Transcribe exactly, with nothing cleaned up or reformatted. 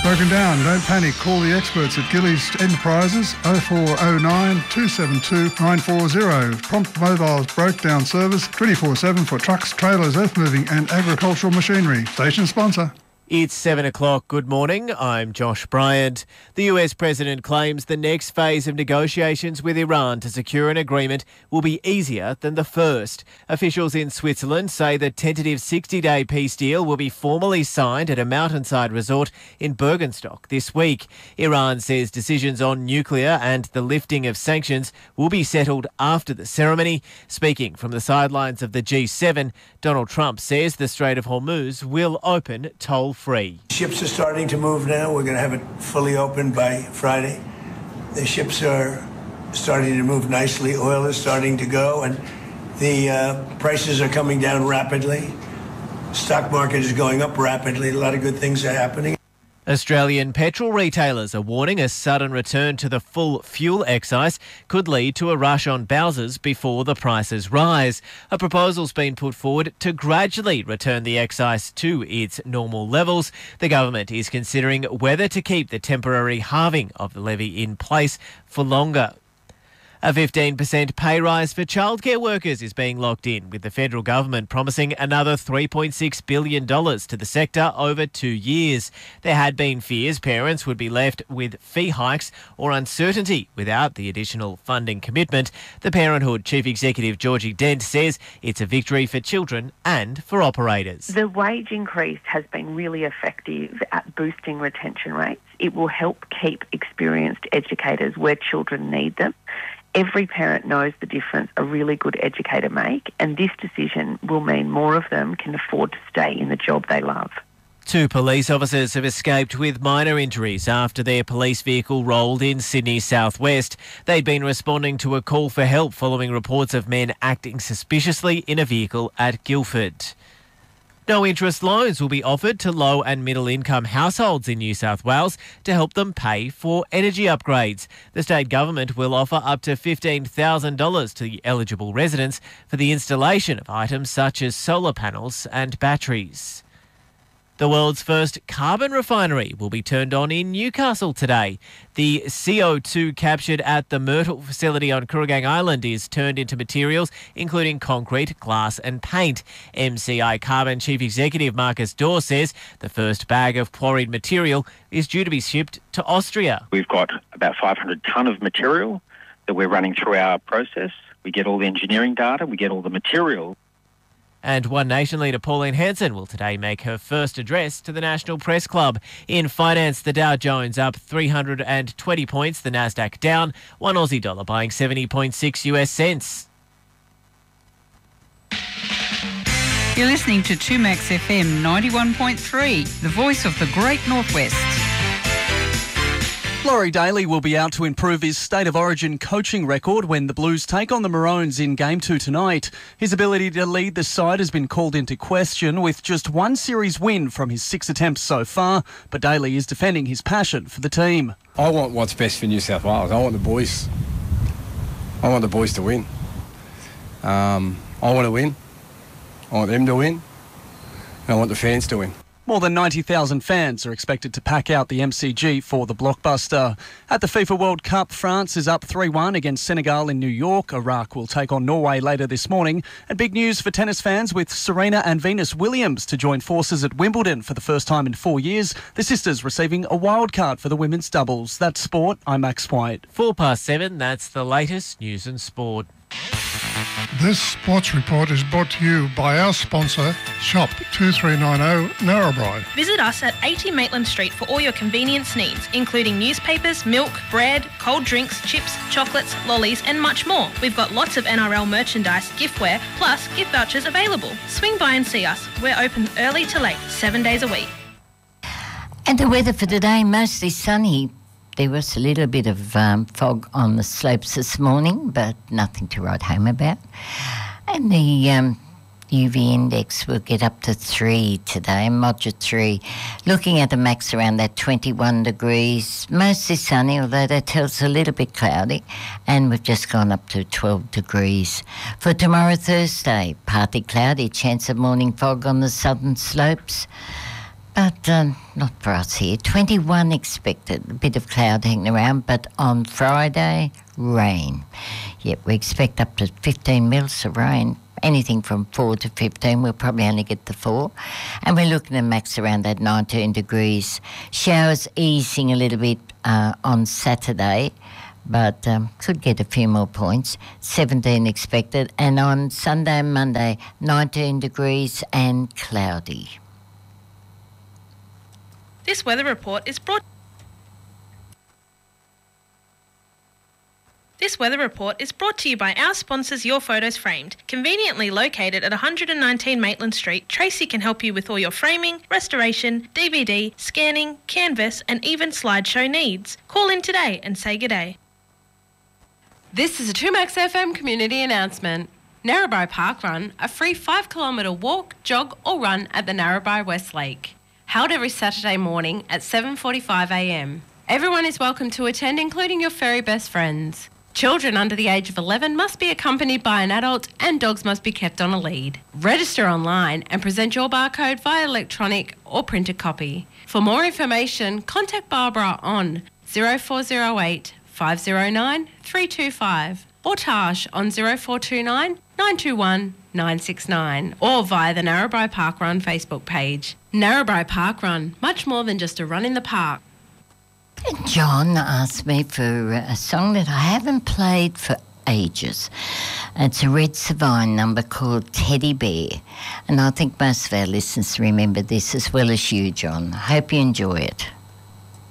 Broken down, don't panic. Call the experts at Gillies Enterprises oh four oh nine, two seven two, nine four zero. Prompt Mobile's broke down service twenty-four seven for trucks, trailers, earth moving and agricultural machinery. Station sponsor. It's seven o'clock. Good morning. I'm Josh Bryant. The U S President claims the next phase of negotiations with Iran to secure an agreement will be easier than the first. Officials in Switzerland say the tentative sixty-day peace deal will be formally signed at a mountainside resort in Bergenstock this week. Iran says decisions on nuclear and the lifting of sanctions will be settled after the ceremony. Speaking from the sidelines of the G seven, Donald Trump says the Strait of Hormuz will open toll-free. Ships are starting to move now. We're going to have it fully open by Friday. The ships are starting to move nicely. Oil is starting to go, and the uh, prices are coming down rapidly. Stock market is going up rapidly. A lot of good things are happening. Australian petrol retailers are warning a sudden return to the full fuel excise could lead to a rush on Bowsers before the prices rise. A proposal's been put forward to gradually return the excise to its normal levels. The government is considering whether to keep the temporary halving of the levy in place for longer. A fifteen percent pay rise for childcare workers is being locked in, with the federal government promising another three point six billion dollars to the sector over two years. There had been fears parents would be left with fee hikes or uncertainty without the additional funding commitment. The Parenthood Chief Executive Georgie Dent says it's a victory for children and for operators. The wage increase has been really effective at boosting retention rates. It will help keep experienced educators where children need them. Every parent knows the difference a really good educator makes, and this decision will mean more of them can afford to stay in the job they love. Two police officers have escaped with minor injuries after their police vehicle rolled in Sydney's southwest. They'd been responding to a call for help following reports of men acting suspiciously in a vehicle at Guildford. No interest loans will be offered to low and middle income households in New South Wales to help them pay for energy upgrades. The state government will offer up to fifteen thousand dollars to eligible residents for the installation of items such as solar panels and batteries. The world's first carbon refinery will be turned on in Newcastle today. The C O two captured at the Myrtle facility on Kooragang Island is turned into materials including concrete, glass and paint. M C I Carbon Chief Executive Marcus Dorr says the first bag of quarried material is due to be shipped to Austria. We've got about five hundred tonne of material that we're running through our process. We get all the engineering data, we get all the material. And One Nation leader Pauline Hanson will today make her first address to the National Press Club. In finance, the Dow Jones up three hundred twenty points, the Nasdaq down, one Aussie dollar buying seventy point six US cents. You're listening to two Max F M ninety-one point three, the voice of the Great Northwest. Laurie Daly will be out to improve his State of Origin coaching record when the Blues take on the Maroons in Game two tonight. His ability to lead the side has been called into question with just one series win from his six attempts so far, but Daly is defending his passion for the team. I want what's best for New South Wales. I want the boys. I want the boys to win. Um, I want to win. I want them to win. And I want the fans to win. More than ninety thousand fans are expected to pack out the M C G for the blockbuster. At the FIFA World Cup, France is up three one against Senegal in New York. Iraq will take on Norway later this morning. And big news for tennis fans with Serena and Venus Williams to join forces at Wimbledon for the first time in four years. The sisters receiving a wild card for the women's doubles. That's sport. I'm Max White. Four past seven, that's the latest news and sport. This sports report is brought to you by our sponsor, Shop two three nine zero Narrabri. Visit us at eighty Maitland Street for all your convenience needs, including newspapers, milk, bread, cold drinks, chips, chocolates, lollies and much more. We've got lots of N R L merchandise, giftware, plus gift vouchers available. Swing by and see us. We're open early to late, seven days a week. And the weather for today, mostly sunny. There was a little bit of um, fog on the slopes this morning, but nothing to write home about. And the um, U V index will get up to three today, moderate three. Looking at the max around that twenty-one degrees, mostly sunny, although that tells a little bit cloudy. And we've just gone up to twelve degrees. For tomorrow, Thursday, partly cloudy, chance of morning fog on the southern slopes. But um, not for us here. twenty-one expected, a bit of cloud hanging around, but on Friday, rain. Yep, we expect up to fifteen mils of rain. Anything from four to fifteen, we'll probably only get the four. And we're looking at max around that nineteen degrees. Showers easing a little bit uh, on Saturday, but um, could get a few more points. seventeen expected. And on Sunday and Monday, nineteen degrees and cloudy. This weather report is brought This weather report is brought to you by our sponsors Your Photos Framed. Conveniently located at one hundred nineteen Maitland Street, Tracy can help you with all your framing, restoration, D V D, scanning, canvas and even slideshow needs. Call in today and say good day. This is a two Max F M community announcement. Narrabri Park Run, a free five kilometre walk, jog or run at the Narrabri West Lake. Held every Saturday morning at seven forty-five a m. Everyone is welcome to attend, including your furry best friends. Children under the age of eleven must be accompanied by an adult and dogs must be kept on a lead. Register online and present your barcode via electronic or printed copy. For more information, contact Barbara on zero four zero eight, five zero nine, three two five or Tash on zero four two nine, nine two one, nine six nine or via the Narrabri Park Run Facebook page. Narrabri Park Run, much more than just a run in the park. John asked me for a song that I haven't played for ages. It's a Red Savine number called Teddy Bear. And I think most of our listeners remember this as well as you, John. I hope you enjoy it.